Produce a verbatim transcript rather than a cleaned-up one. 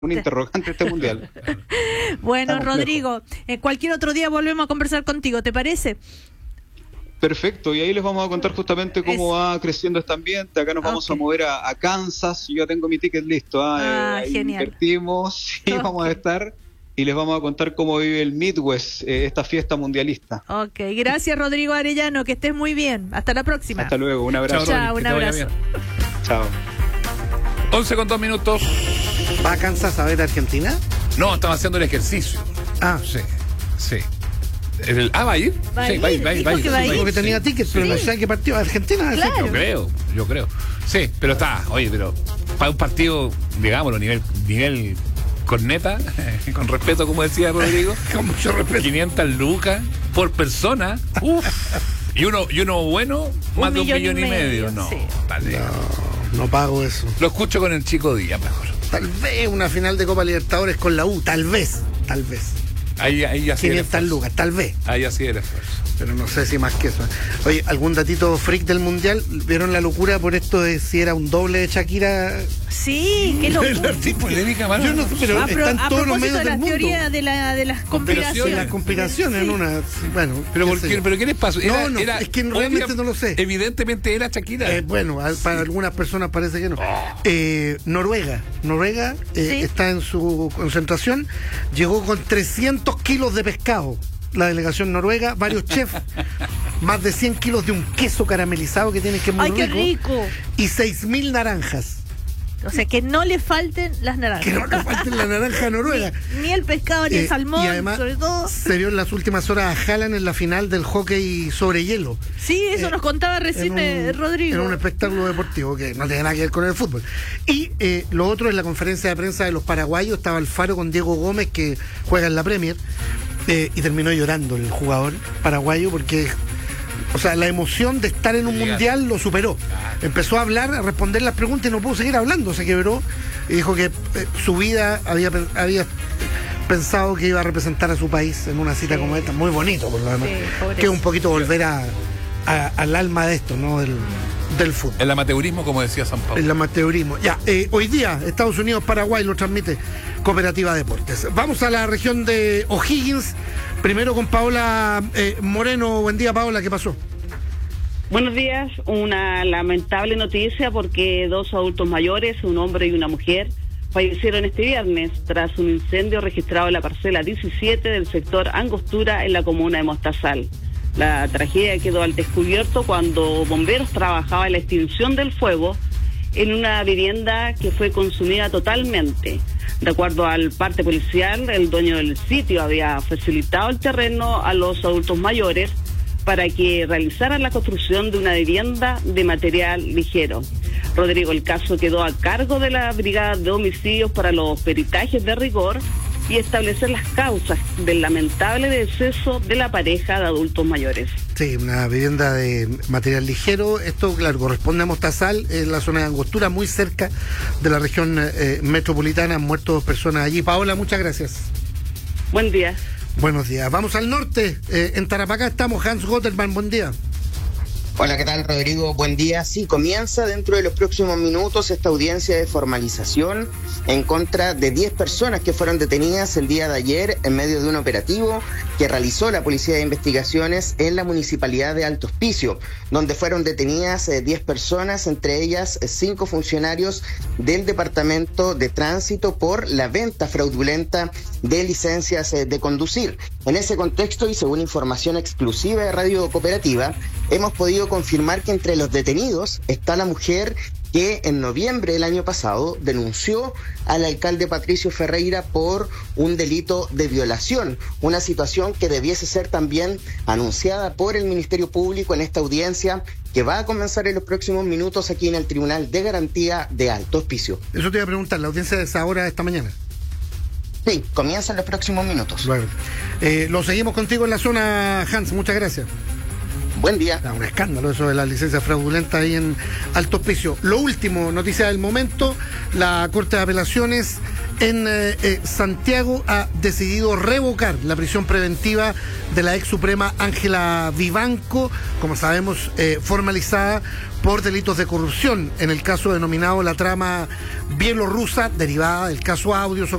un interrogante este mundial. Bueno, Estamos Rodrigo, eh, cualquier otro día volvemos a conversar contigo, ¿te parece? Perfecto, y ahí les vamos a contar justamente cómo Es... va creciendo este ambiente. Acá nos vamos okay. a mover a, a Kansas. Yo ya tengo mi ticket listo. ¿ah? Ah, eh, genial. Invertimos y Okay. vamos a estar y les vamos a contar cómo vive el Midwest, eh, esta fiesta mundialista. Ok, gracias Rodrigo Arellano, que estés muy bien. Hasta la próxima. Hasta luego, un abrazo. Chao, un abrazo. Chao. once con dos minutos. ¿Va a Kansas a ver a Argentina? No, estamos haciendo el ejercicio. Ah, Sí, sí. El, ah, ¿va a ir? Va a sí, ir, va a ir, va a ir. dijo Va a ir, que va a sí, ir. dijo que tenía sí. tickets, pero Sí. no sé qué partido. ¿Argentina? Claro. Yo creo, yo creo. Sí, pero está, oye, pero para un partido, digámoslo, nivel, nivel corneta, con respeto, como decía Rodrigo, Con mucho respeto. quinientas lucas por persona, uff, y uno, y uno bueno, Un más de un millón y millón y medio, medio, no, sí. vale. No, no pago eso. Lo escucho con el Chico Díaz mejor. Tal vez una final de Copa Libertadores con la U, tal vez, tal vez. Ahí, ahí así el quinientas esfuerzo. lucas, tal vez. Ahí así el esfuerzo. Pero no sé si más que eso. Oye, ¿algún datito freak del Mundial? ¿Vieron la locura por esto de si era un doble de Shakira? Sí, qué locura. Polémica, mano. Yo no sé, pero a, pro, están a todos los propósito medios de del las mundo. teorías de, la, de las De conspiraciones. las conspiraciones en una... Bueno, Pero, qué ¿por sé qué, yo. ¿Pero qué les pasó? Era, No, no, era es que realmente obvia- no lo sé. Evidentemente era Shakira. Eh, bueno, a- para algunas personas parece que no. Eh, Noruega, Noruega eh, Sí. está en su concentración, llegó con trescientos kilos de pescado. La delegación noruega, varios chefs, más de cien kilos de un queso caramelizado que tiene que es muy ¡Ay, qué rico, rico! y seis mil naranjas. O sea, que no le falten las naranjas. Que no le falten la naranja noruega. Ni, ni el pescado, ni Eh, el salmón, y además sobre todo. se vio en las últimas horas a Haaland en la final del hockey sobre hielo. Sí, eso eh, nos contaba recién en eh, un, Rodrigo. en un espectáculo deportivo que no tiene nada que ver con el fútbol. Y eh, lo otro es la conferencia de prensa de los paraguayos. Estaba Alfaro con Diego Gómez, que juega en la Premier, eh, y terminó llorando el jugador paraguayo porque, o sea, la emoción de estar en un Llegar. mundial lo superó. Empezó a hablar, a responder las preguntas y no pudo seguir hablando, se quebró y dijo que eh, su vida había, pen- había pensado que iba a representar a su país en una cita Sí. como esta. Muy bonito, por lo demás. Sí, pobrecito. Que es un poquito volver a, a- al alma de esto, ¿no? Del, del fútbol. El amateurismo, como decía San Pablo. El amateurismo. Ya, eh, hoy día Estados Unidos, Paraguay lo transmite Cooperativa Deportes. Vamos a la región de O'Higgins. Primero con Paola eh, Moreno. Buen día, Paola, ¿qué pasó? Buenos días, una lamentable noticia porque dos adultos mayores, un hombre y una mujer, fallecieron este viernes tras un incendio registrado en la parcela diecisiete del sector Angostura en la comuna de Mostazal. La tragedia quedó al descubierto cuando bomberos trabajaban en la extinción del fuego en una vivienda que fue consumida totalmente. De acuerdo al parte policial, el dueño del sitio había facilitado el terreno a los adultos mayores para que realizaran la construcción de una vivienda de material ligero. Rodrigo, el caso quedó a cargo de la Brigada de Homicidios para los peritajes de rigor y establecer las causas del lamentable deceso de la pareja de adultos mayores. Sí, una vivienda de material ligero. Esto, claro, corresponde a Mostazal, en la zona de Angostura, muy cerca de la región eh, metropolitana. Han muerto dos personas allí. Paola, muchas gracias. Buen día. Buenos días. Vamos al norte. Eh, en Tarapacá estamos. Hans Gotterman, buen día. Hola, ¿qué tal, Rodrigo? Buen día. Sí, comienza dentro de los próximos minutos esta audiencia de formalización en contra de diez personas que fueron detenidas el día de ayer en medio de un operativo que realizó la Policía de Investigaciones en la municipalidad de Alto Hospicio, donde fueron detenidas eh, diez personas, entre ellas eh, cinco funcionarios del Departamento de Tránsito por la venta fraudulenta de licencias eh, de conducir. En ese contexto y según información exclusiva de Radio Cooperativa, hemos podido confirmar que entre los detenidos está la mujer que en noviembre del año pasado denunció al alcalde Patricio Ferreira por un delito de violación, una situación que debiese ser también anunciada por el Ministerio Público en esta audiencia que va a comenzar en los próximos minutos aquí en el Tribunal de Garantía de Alto Hospicio. Eso te iba a preguntar, ¿la audiencia es ahora, esta mañana? Sí, comienza en los próximos minutos. Bueno, eh, lo seguimos contigo en la zona, Hans, muchas gracias. Buen día. Ah, un escándalo eso de las licencias fraudulentas ahí en Alto Hospicio. Lo último, noticia del momento, la Corte de Apelaciones en eh, eh, Santiago ha decidido revocar la prisión preventiva de la ex suprema Ángela Vivanco, como sabemos, eh, formalizada por delitos de corrupción en el caso denominado la trama bielorrusa, derivada del caso Audios